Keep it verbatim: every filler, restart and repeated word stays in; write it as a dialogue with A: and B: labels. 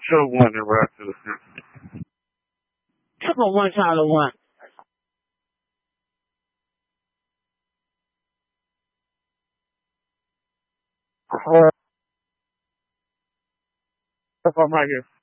A: Show one and rest to the six.
B: Triple one, Charlie one.
A: Uh, if I'm right here.